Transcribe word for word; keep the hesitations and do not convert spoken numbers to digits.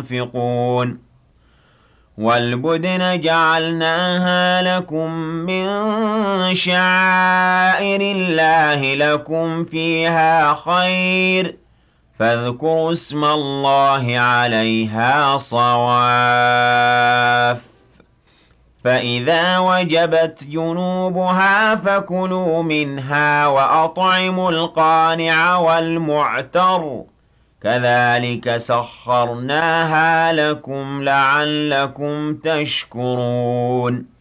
تنفقون والبدن جعلناها لكم من شعائر الله لكم فيها خير فاذكروا اسم الله عليها صواف فإذا وجبت جنوبها فكلوا منها وأطعموا القانع والمعتر كذلك سخرناها لكم لعلكم تشكرون